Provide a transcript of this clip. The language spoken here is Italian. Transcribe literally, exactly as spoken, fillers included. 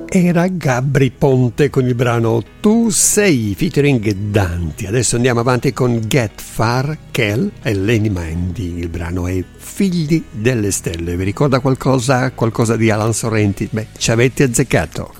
Era Gabry Ponte con il brano Tu sei featuring Dante. Adesso andiamo avanti con Get Far, Kel e Lenny Mandy. Il brano è Figli delle Stelle. Vi ricorda qualcosa, qualcosa di Alan Sorrenti? Beh, ci avete azzeccato.